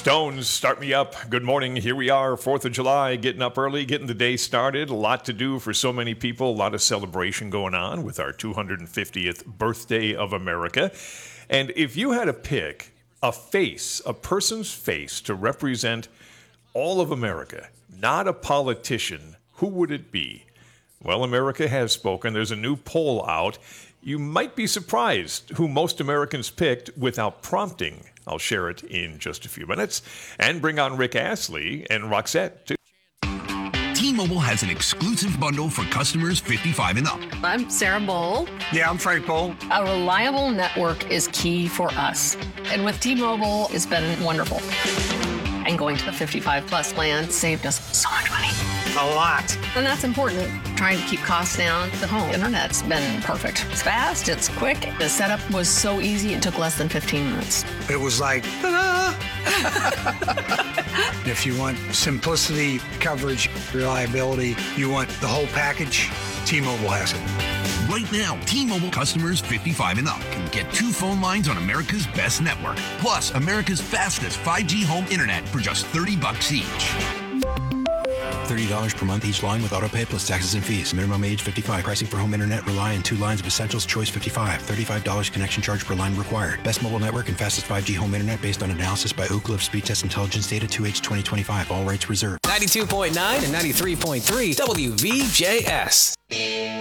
Stones, start me up. Good morning. Here we are, 4th of July, getting up early, getting the day started. A lot to do for so many people. A lot of celebration going on with our 250th birthday of America. And if you had to pick a face, a person's face to represent all of America, not a politician, who would it be? Well, America has spoken. There's a new poll out. You might be surprised who most Americans picked without prompting. I'll share it in just a few minutes. And bring on Rick Astley and Roxette, too. T-Mobile has an exclusive bundle for customers 55 and up. I'm Sarah Bowl. Yeah, I'm Frank Bowl. A reliable network is key for us. And with T-Mobile, it's been wonderful. And going to the 55 plus plan saved us so much money. A lot. And that's important. Trying to keep costs down. The home internet's been perfect. It's fast, it's quick. The setup was so easy, it took less than 15 minutes. It was like, ta-da! If you want simplicity, coverage, reliability, you want the whole package, T-Mobile has it. Right now, T-Mobile customers 55 and up can get 2 phone lines on America's best network. Plus, America's fastest 5G home internet for just $30 each. $30 per month each line with autopay plus taxes and fees. Minimum age 55. Pricing for home internet rely on 2 lines of Essentials Choice 55. $35 connection charge per line required. Best mobile network and fastest 5G home internet based on analysis by Ookla of Speed Test Intelligence Data 2H 2025. All rights reserved. 92.9 and 93.3 WVJS.